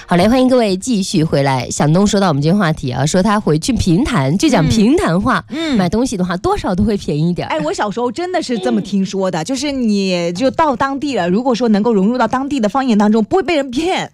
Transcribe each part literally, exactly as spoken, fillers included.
好嘞，欢迎各位继续回来。响东说到我们今天话题啊，说他回去平潭就讲平潭话，嗯，买东西的话多少都会便宜一点。 哎，我小时候真的是这么听说的，就是你就到当地了，如果说能够融入到当地的方言当中，不会被人骗。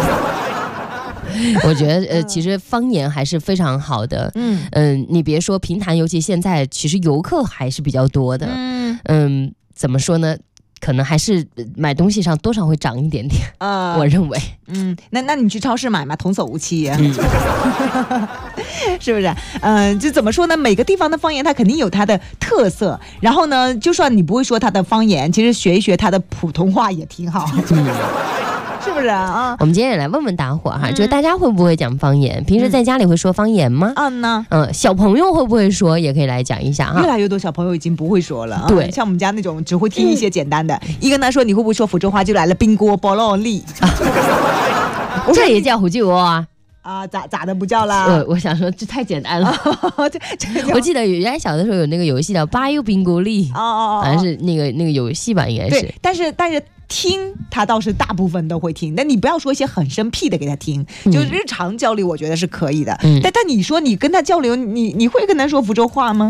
我觉得呃，其实方言还是非常好的。嗯嗯、呃，你别说平潭，尤其现在其实游客还是比较多的。嗯嗯，怎么说呢？可能还是买东西上多少会涨一点点。呃，我认为。 嗯，那那你去超市买嘛，童叟无欺、啊。嗯是不是？嗯、呃，就怎么说呢？每个地方的方言它肯定有它的特色。然后呢，就算你不会说它的方言，其实学一学它的普通话也挺好。嗯是不是啊？ 我们今天也来问问大伙哈、嗯，就是大家会不会讲方言？平时在家里会说方言吗？ 嗯呢， 嗯，小朋友会不会说？也可以来讲一下哈。 越来越多小朋友已经不会说了， 对、 啊，像我们家那种只会听一些简单的。嗯、一个呢说你会不会说福州话，就来了冰锅菠萝粒， 这也叫福州话。 啊，咋咋的不叫啦？ 我我想说，这太简单了。这这我记得原来小的时候有那个游戏叫巴油冰锅粒，哦哦哦，好像是那个那个游戏吧，应该是。 对，但是但是听他倒是大部分都会听，但你不要说一些很生僻的给他听，嗯、就日常交流我觉得是可以的。嗯、但但你说你跟他交流，你你会跟他说福州话吗？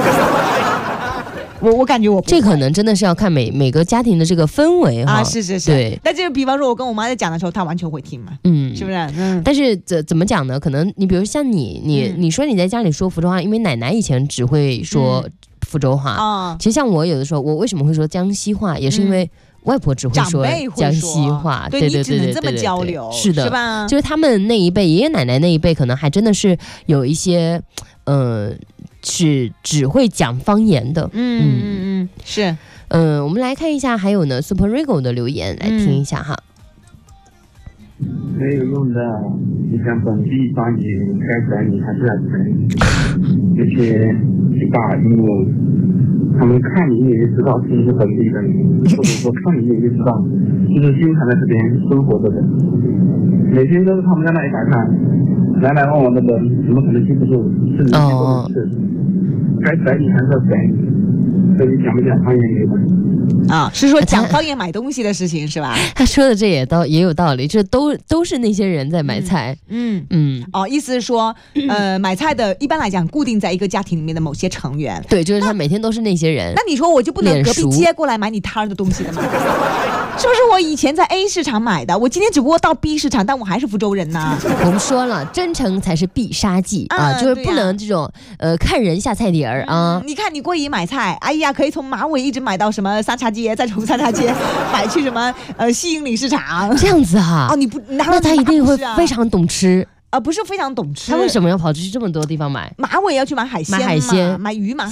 我我感觉我不这可能真的是要看每每个家庭的这个氛围哈。 啊，是是是。对，但就是比方说我跟我妈在讲的时候，她完全会听嘛，嗯，是不是？嗯。 但是怎怎么讲呢？可能你比如像你你、嗯、你说你在家里说福州话，因为奶奶以前只会说福州话啊、嗯。其实像我有的时候，我为什么会说江西话，也是因为外婆只会说江西话， 对对对对对，你只能这么交流， 是的， 是吧？ 就是他们那一辈，爷爷奶奶那一辈，可能还真的是有一些，呃。是只会讲方言的， 嗯嗯嗯，是， 嗯、呃，我们来看一下，还有呢 ，Super Rigo 的留言，来听一下哈。 没有用的，你讲本地方言，该讲你还是要讲，而且去打英文，他们看你也知道是一个本地人，或者说看你也知道，就是经常在这边生活的人，每天都是他们在那里摆摊，来来往往的人，怎么可能记不住？是你记不住是。该宰你还是要宰你，所以讲不讲方言没关系啊，是说讲方言买东西的事情是吧？ 他说的这也道也有道理，这都都是那些人在买菜， 嗯嗯, 嗯哦，意思是说，呃，买菜的一般来讲固定在一个家庭里面的某些成员， 对，就是他每天都是那些人。 那你说我就不能隔壁街过来买你摊儿的东西的吗？是不是我以前在 A 市场买的，我今天只不过到 B 市场，但我还是福州人呐。 我们说了，真诚才是必杀技啊，啊就是不能这种、啊、呃看人下菜碟儿啊、 嗯。你看你过姨买菜，哎呀，可以从马尾一直买到什么三叉街，再从三叉街买去什么呃西营里市场， 这样子啊？ 哦，你不， 那他一定会非常懂吃。 啊、呃，不是非常懂吃， 他为什么要跑出去这么多地方买？ 马尾要去买海鲜， 买海鲜， 买鱼嘛，